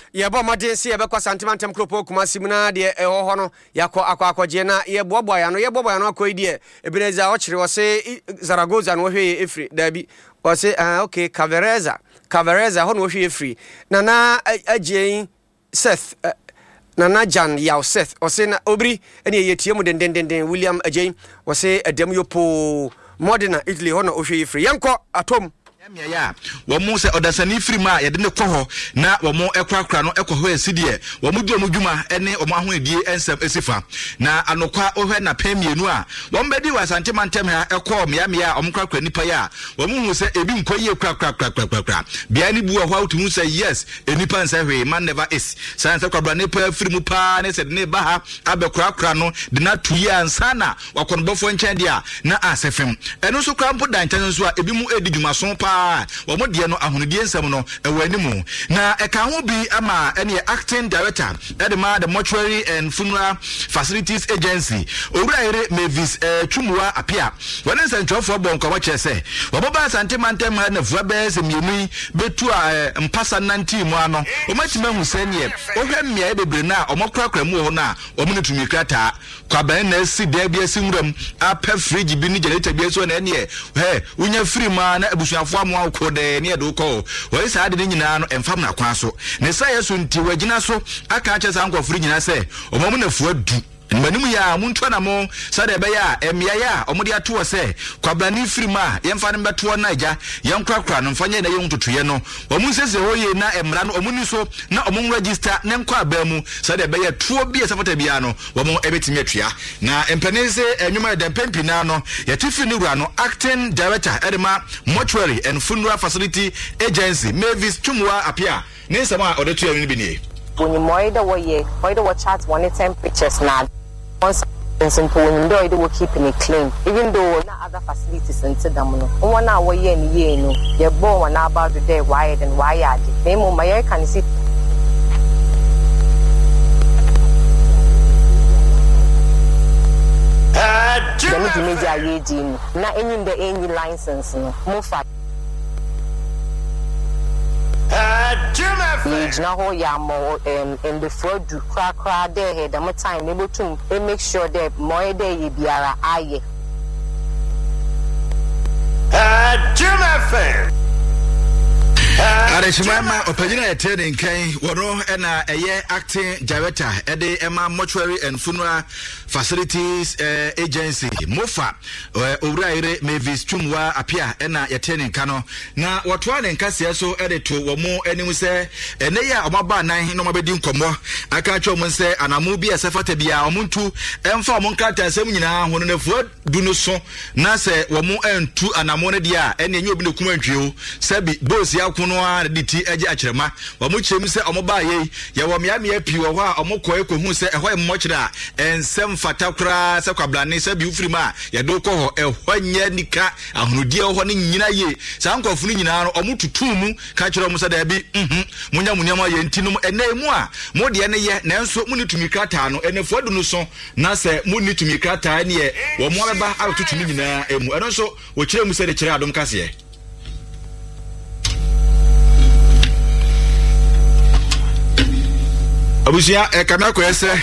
ye bo modin se ye be kwa santimantem kropo kuma simuna de ho no yakọ akwaje na ye bobo ya no akoidi Ebeneza o kire wo se Zaragoza no hwe efri dabi o se okay Cavereza ho no hwe efri na agyen Seth Nana Jan Yaw Seth o se na obri ene ye tie mu den William agyen o se adam yopo Modena Italy ho no hwe efri yanko atom ya womu se odasani free ma ye de ne kwo na womu ekrakra no ekwo asidi womu dwuma ene womu ahoedie ensem esifa na anokwa ohwe na pemienu a womu bedi wasantimantem ha ekwo mea omkrakra nipa ya womu hu se ebi nkoyie krakra bia ni bu ho to hu se yes enipa nsa hwe man never is sanse kwabra ne pa free mu pa ne se ne ba ha abekrakra no de na tuyi ansa na wakonbofo nchen dia na asefem eno so krampo danchen so a ebi mu edi dwuma so pa wo de no ahonodie nsam no ewanimu na eka ho bi ama ene acting director edema the mortuary and funeral facilities agency Owurayere Mavis Twumua apia wona nsantwofo bonko wa chese woboba santimantem na vuabese mienu betu a mpasa 19 mu ano omatima hu sanye ohwe mmia bebre na omokrakra mu ho na omunetumi krata kwaban na si da bia sinwuram apa fridge bi ni generator bi so na ene unya free ma na abusuafo amu akode ne edo ko wo sa ade nyina no emfam na kwa so ne sa yeso nti wagina so aka ache sa nkofuri nyina se omom na fu adu Nmanum ya muntu na mo sade be ya emia ya omode ato se kwabrani firi ma yemfa ne beto na agya yenkrakra no mfanye na yentotoye no omu sese hoye na emra no omuni so na omu register ne nkwa ba mu sade be ya tuo bi esafata bia no omu ebetimi atwa na empanese enwuma de pempi na no yetifi ni wura no acting director edema mortuary and funeral facility agency Mavis Twumua apia ne nsama odeto ya ni bi ni when you moida what chat 110 pictures now and simple when you do keeping it clean even though not other facilities into them no one now way no you born one about the day wired and wired name on my can see the media reading not any license no move na ho ya mo in the fraud do crack there head am time able to make sure that more there ye biara aye Arishimama opanyina etene nkan wono na eye acting director ede ema mortuary and funeral facilities agency mofa Owurayere Mavis Twumua apia na yetene nkan no na wotoa ne nkase so ede to wo mo anim se ene ya omaba nan no mabedi nkomo aka twa mo se anamu bi esefata bia omuntu emfa omo nkata asem nyina hono na fu du no so na se wo mo entu anamu ne dia ene enye obi ne kuma ntweo sabi boss ya no aditi eje akyerema wa mu kyerem se omoba ye wo mea pi wo ho a omokọ ekohu se eho emmokyera ensem fatakra se kwablane se bi ufiri ma ye do kọ ho eho nya nika ahonodie ho ne nyina ye sa nkofunu nyina no omututu mu ka kyerem se da bi munya munyama ye ntinum enemu a mo de ne ye nanso munitumi krata no enefo adu no so na se munitumi krata ne ye wo mo beba atutu nyina emu eno so wo kyerem se de kyere adom kase Abusia kanako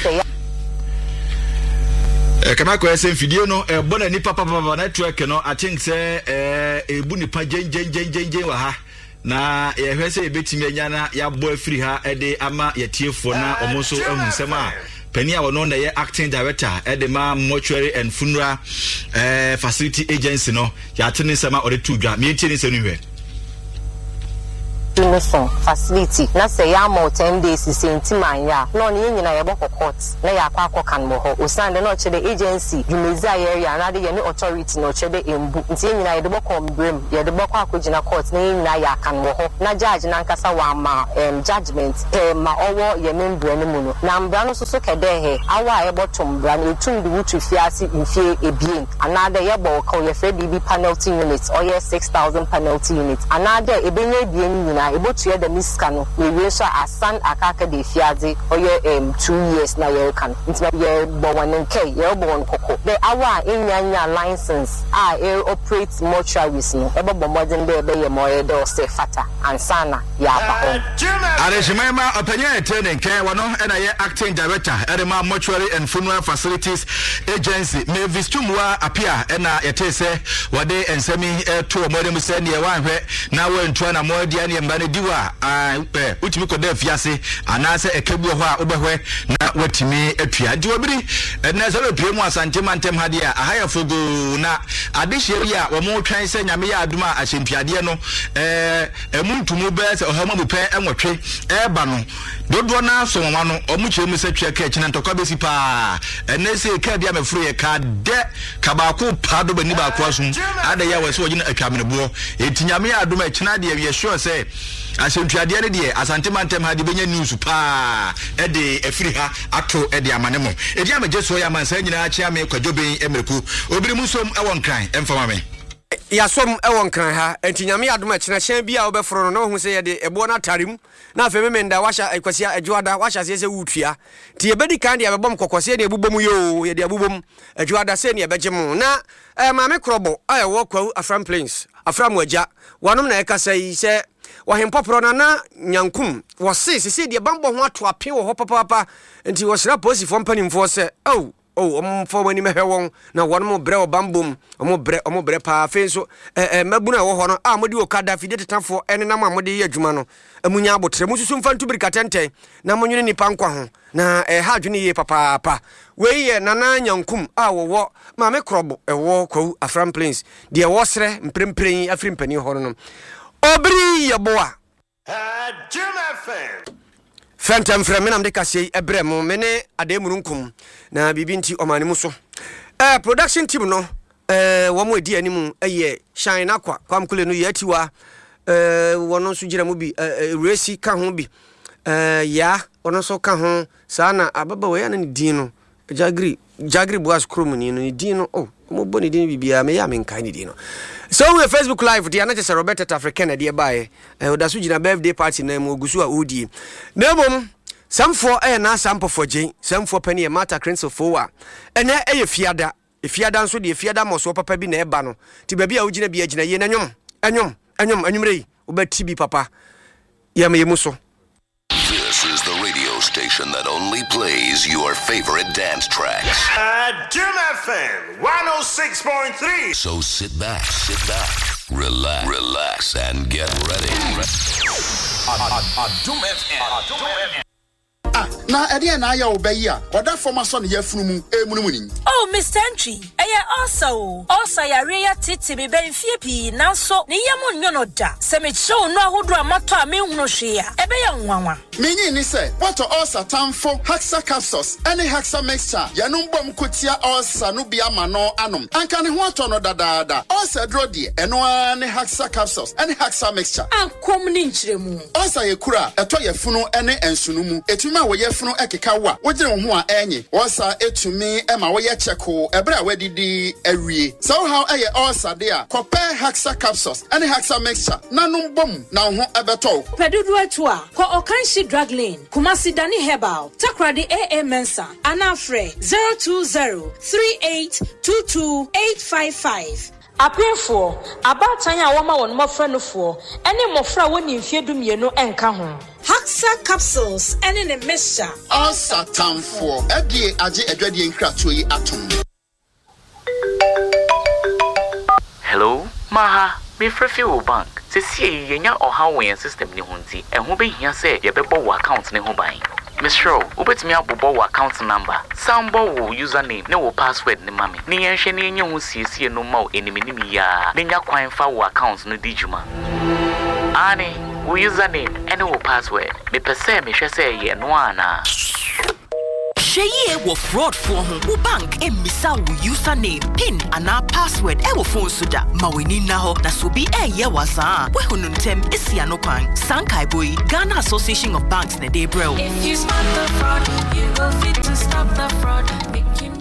ese video no bona ni papa network no I think say ebu ni pa jen wa ha na ye hwese ebetimi anya na ya bo afiri ha ede ama yetiefo na omonso ahusem a pani a wono na ye acting director edema mortuary and funeral facility agency no ya tene sema ore tudwa me tene senu hwe facility na say ya more 10 days is intiman ya no ne nyina ye boko court na ya akwa kan mo ho osande no che the agency Dumezi area na de ye ne authority no che de embu nti nyina ye de boko mbrem ye de boko akogina court na nyina ya kan mo ho na judge na nkasa wa ma judgment ma owo ye membre ne mu no na mbra no so kede he awa ye bottom bra na etum de wutu fiase mfie ebien another ye bo ko ye fe bibi penalty unit or ye 6000 penalty unit another ebenye ebien nyina na ebotu the miska no we so asan akaka de fiade oye 2 years na ye kan nti ye bo won nke ye bo won koko the our enya license operate mortuaries no ebo modern be ye moye de say fata ansana ya ba ho Arishimema openya training ke wono na ye acting director Erema Mortuary and Funeral Facilities Agency Mavis Tumwa apia na yete se wode ensemi to modern se ne wanhwe na wantua na modia ne mba ne diwa utimi koda fiase anase ekebu ho a obehwe na watimi atua di obiri na so bepie mu asantema ntem hade a ahaya fogo na adehye ya wo mo twan se nyame ya aduma ahyempiade no emuntumu be se ohama mu pe enwotwe eba no dodo na so nwa no omuche mu se twa ka kina ntokwa besi pa enese ka dia mefuru ye ka de kabako pado bani ba ko asum ada ya wese ogina atwamenebo etinyame ya aduma kina de ye sure se ahyempiade ne de asantema ntem hade benya news pa de efiri ha ato de amane mo edi amaje so ya mansa nyina achia me kwadwoben emereku obiri musom ewon kran emfama me yasom ewon kran ha entinyame adoma kina hyen bia obeforo no hu se ye de ebo na tarim na afeme menda washa ekwasia adwoada washa se wutua ti ebedi kan de abebom kokose de ebubom yo ye de abubom adwoada se ne ebegem na maame krobo ayewo kwawu Afram Plains Afram waja wanom na ekasa yi se wahempopro na nyankum wose de bambo ho ato ape wo ho papa enti wosra posifo mpanimfo se omfo mani mehwewon na wonom bre obambom omo bre pa fenso mabuna wo ho no modi okada fide tetafo ene na mamode ye adwuma no amunya abotre mususu mfantu birikatente na monwene nipa nkwa ho na ha adwene ye papa we ye nana nyankum wo maame krobo wo kwawu Afram Plains de wosre mprempren afri mpani ho no obri yeboa Phantom from Menam de Cassie, Ebremo, Mene, Ademurunkum, na Bibinti Omanimuso. Production team no, one way dear animal, a year, shine aqua, come cool no yetiwa, one also Jiramubi, racy can't ya, one also can Sana, Ababa, and Dino, Jagri was crummy, Dino, mo boni din bibia me ya men kan di no so we Facebook live dia na just Roberta African dia bae oda so gina birthday party na mo gusu a odi na mom samfo na sampo fojen samfo pani e mata crenso fowa ene fiada nso de fiada mo so papa bi na eba no ti ba bia wo gina bia gina ye na anyumrei obati bi papa ya me muso. This is the radio station that only plays your favorite dance tracks. Jim FM 106.3. So sit back, relax, and get ready. Jim FM. Na ede na ya obeyi a oda forma so ne yafunu mu emunumuni. Oh Mr. Entry also yare ya titi me ben fie pi nanso ne yam nyono da se me show no ahodo amato a me hunu hwe a ebe ya nwanwa Menyi ni se what ulcer tamfo Haxa capsules any Haxa mixture yanum bom kotia ulcer no bia ma no anom anka ne ho ato no dadaada ulcer dro de eno ne Haxa capsules any Haxa mixture ankom ni nchiremu ulcer yekura eto yefunu ene ensunumu etuma wo yefunu ekeka wa wogire wo ho a enye ulcer etumi ema wo ye cheko ebra wadidi awie so how eye ulcer de a kope Haxa capsules any Haxa mixture nanum bom na ho ebeto pedudu atu a ko okanshi drug lane Kumasi Dani Herbal Takradi AA Mensa Anafre 02038228555 Apefo abatan ya woma won mofra no fo ene mofra woni mfie dumienu enka ho Haxa capsules ene ne mixture ulcer tamfo edie age adwadie nkratoyi yi atom. Hello Maha me frefio bank se sie yenya oha wen system ni hunti ehun be hia se ye bebo wo account ne ho ban Mr. Obetimi abobo wo account number sambo wo username ne wo password ne mame ne yenhwe ne yenye ho siesie no ma enimini ya ne nya kwan fa wo account no dijuma ani wo username ene wo password me pese me hwe se ye no ana Sheye wo fraud for ho bank emisa wo username pin ana password e wo phone suda ma weni na ho na so bi ye wasa we hunu ntem esia no kwan sankai boy Ghana Association of Banks ne dey bro. If you spot the fraud you go fit to stop the fraud.